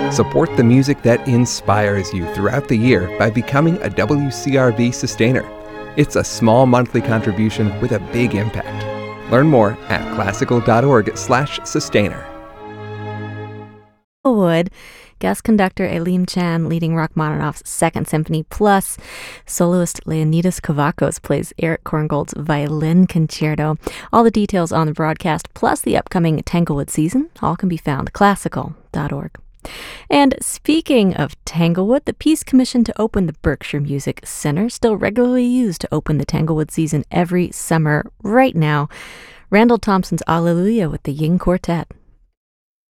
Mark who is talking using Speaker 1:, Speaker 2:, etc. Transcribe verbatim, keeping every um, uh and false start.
Speaker 1: Support the music that inspires you throughout the year by becoming a W C R V Sustainer. It's a small monthly contribution with a big impact. Learn more at classical.org slash sustainer.
Speaker 2: Wood, guest conductor Elim Chan leading Rachmaninoff's Second Symphony, plus soloist Leonidas Kavakos plays Eric Korngold's Violin Concerto. All the details on the broadcast, plus the upcoming Tanglewood season, all can be found at classical dot org. And speaking of Tanglewood, the piece commissioned to open the Berkshire Music Center, still regularly used to open the Tanglewood season every summer right now. Randall Thompson's Alleluia with the Ying Quartet.